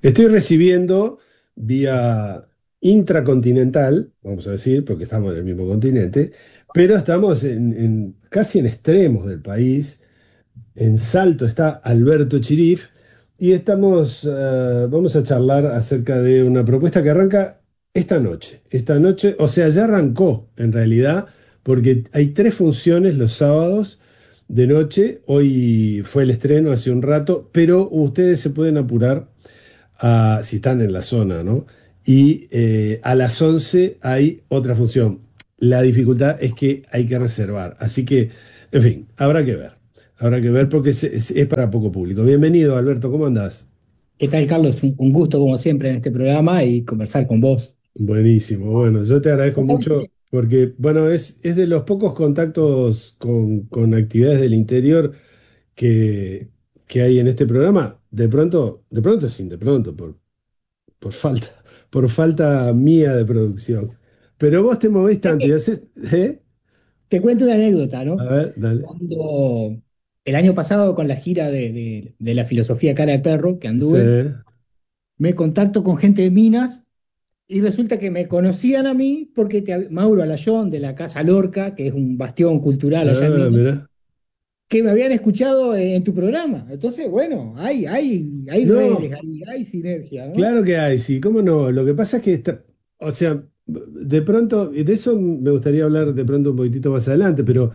Estoy recibiendo vía intracontinental, vamos a decir, porque estamos en el mismo continente, pero estamos casi en extremos del país. En Salto está Alberto Chirif y vamos a charlar acerca de una propuesta que arranca esta noche. Esta noche, o sea, ya arrancó en realidad, porque hay tres funciones los sábados de noche. Hoy fue el estreno hace un rato, pero ustedes se pueden apurar si están en la zona, ¿no? Y a las 11 hay otra función. La dificultad es que hay que reservar. Así que, en fin, habrá que ver. Habrá que ver porque es para poco público. Bienvenido, Alberto, ¿cómo andás? ¿Qué tal, Carlos? Un gusto, como siempre, en este programa y conversar con vos. Buenísimo. Bueno, yo te agradezco ¿Vos sabés mucho qué? porque, bueno, es de los pocos contactos con actividades del interior que, que hay en este programa. De pronto sin de pronto, por falta, por falta mía de producción. Pero vos te movés tanto y haces, ¿eh? Te cuento una anécdota, A ¿no? ver, dale. Cuando el año pasado, con la gira de la filosofía Cara de Perro que Sí. anduve, me contacto con gente de Minas y resulta que me conocían a mí porque Mauro Alayón, de la Casa Lorca, que es un bastión cultural allá en Ah, Minas, mira. que me habían escuchado en tu programa. Entonces, bueno, hay redes, No, hay sinergia, ¿no? claro que hay, sí, cómo no. Lo que pasa es que, o sea, de pronto, y de eso me gustaría hablar de pronto un poquitito más adelante, pero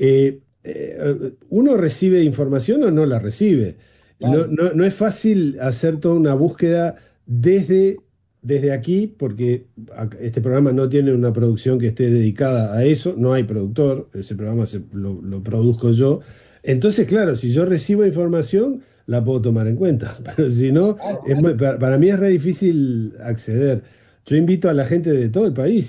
uno recibe información o no la recibe. No, Claro. no es fácil hacer toda una búsqueda desde, desde aquí, porque este programa no tiene una producción que esté dedicada a eso, no hay productor, ese programa lo produzco yo. Entonces, claro, si yo recibo información, la puedo tomar en cuenta, pero si no... Claro, Para mí es re difícil acceder. Yo invito a la gente de todo el país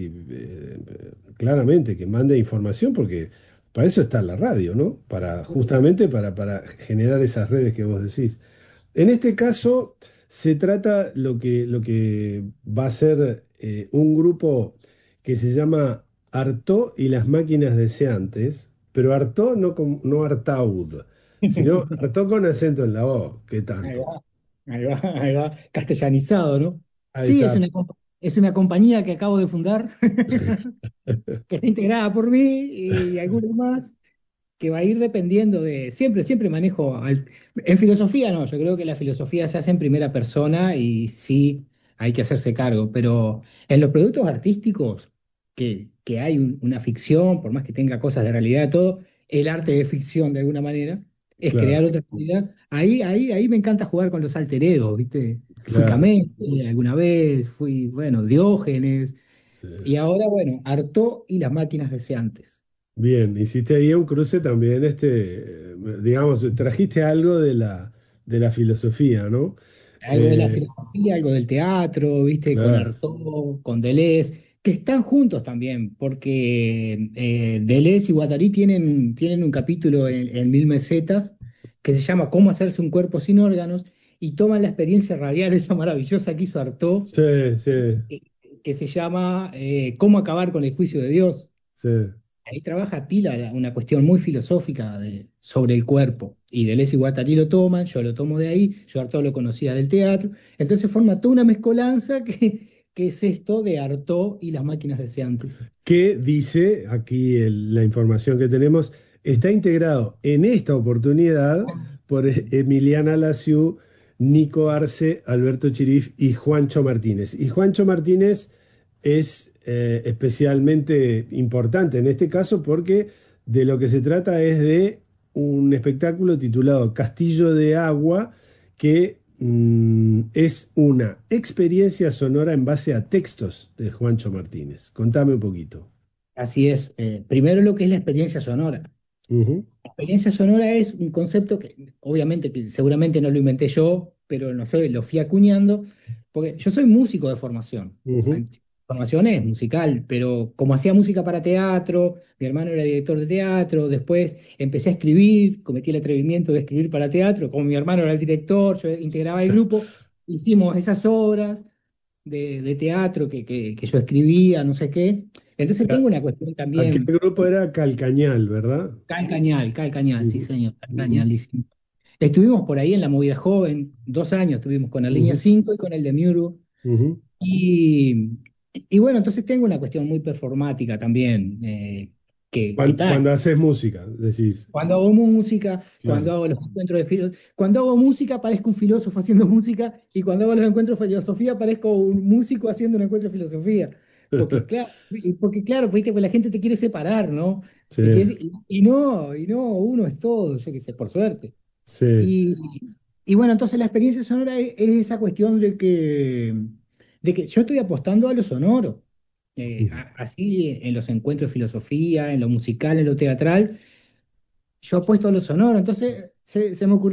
claramente que mande información porque para eso está la radio, ¿no? Para justamente para generar esas redes que vos decís. En este caso se trata lo que va a ser un grupo que se llama Artaud y las máquinas deseantes, pero Artaud no Artaud, sino Artaud con acento en la O. ¿Qué ahí tanto? va, ahí va, castellanizado, ¿no? Ahí Sí, está. es una compañía que acabo de fundar, que está integrada por mí y algunos más, que va a ir dependiendo siempre manejo, en filosofía no, yo creo que la filosofía se hace en primera persona y sí hay que hacerse cargo, pero en los productos artísticos, que hay una ficción, por más que tenga cosas de realidad, todo, el arte de ficción de alguna manera, es crear Claro, otra realidad. Ahí me encanta jugar con los alter egos, ¿viste? Fui claro. Camente alguna vez, fui, bueno, Diógenes, Sí. y ahora, bueno, Artaud y las máquinas deseantes. Bien, hiciste ahí un cruce también, digamos, trajiste algo de la filosofía, ¿no? Algo de la Eh, filosofía, algo del teatro, viste, con claro, Artaud, con Deleuze, que están juntos también, porque Deleuze y Guattari tienen un capítulo en Mil Mesetas que se llama Cómo hacerse un cuerpo sin órganos, y toman la experiencia radial esa maravillosa que hizo Artaud, sí, sí, que, que se llama Cómo acabar con el juicio de Dios. sí. Ahí trabaja pila una cuestión muy filosófica sobre el cuerpo. Y Deleuze y Guattari lo toman, yo lo tomo de ahí, yo Artaud lo conocía del teatro. Entonces forma toda una mezcolanza que es esto de Artaud y las máquinas deseantes. Que dice, aquí la información que tenemos, está integrado en esta oportunidad por Emiliana Laciu, Nico Arce, Alberto Chirif y Juancho Martínez. Y Juancho Martínez es especialmente importante en este caso porque de lo que se trata es de un espectáculo titulado Castillo de Agua, que es una experiencia sonora en base a textos de Juancho Martínez. Contame un poquito. Así es. Primero lo que es la experiencia sonora. Ujú, La experiencia sonora es un concepto que obviamente que seguramente no lo inventé yo, pero no sé, lo fui acuñando, porque yo soy músico de formación. ujú. Formación es musical, pero como hacía música para teatro, mi hermano era director de teatro, después empecé a escribir, cometí el atrevimiento de escribir para teatro, como mi hermano era el director, yo integraba el grupo, hicimos esas obras de teatro que yo escribía, no sé qué. Entonces tengo una cuestión Aquel también. grupo era Calcañal, ¿verdad? Calcañal, sí Ujú, señor, ujú. Calcañal, sí. Estuvimos por ahí en la movida joven, 2 años estuvimos con la línea Ujú, 5 y con el de Muro. ujú. Y, y bueno, entonces tengo una cuestión muy performática también, que tal. Cuando haces música, decís, Cuando hago música, cuando claro. hago los encuentros de cuando hago música parezco un filósofo haciendo música y cuando hago los encuentros de filosofía parezco un músico haciendo un encuentro de filosofía. Porque claro, viste, pues la gente te quiere separar, ¿no? Sí, Y no, uno es todo, yo qué sé, por suerte. sí. Y, y bueno, entonces la experiencia sonora es esa cuestión de que yo estoy apostando a lo sonoro. Ujú. Así en los encuentros de filosofía, en lo musical, en lo teatral, yo apuesto a lo sonoro. Entonces se me ocurrió